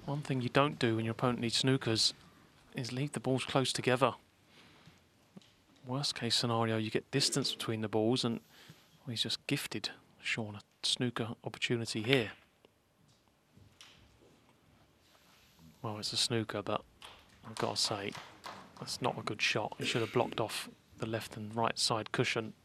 One thing you don't do when your opponent needs snookers is leave the balls close together. Worst case scenario, you get distance between the balls, and well, he's just gifted Shaun a snooker opportunity here. Well, it's a snooker, but I've got to say, that's not a good shot. He should have blocked off the left and right side cushion.